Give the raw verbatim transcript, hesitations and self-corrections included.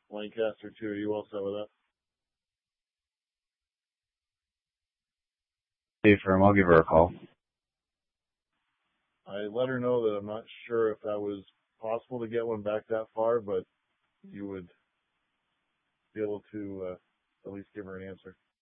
Lancaster too. Are you all set with that? Hey, firm, I'll give her a call. I let her know that I'm not sure if that was possible to get one back that far, but you would be able to uh, at least give her an answer.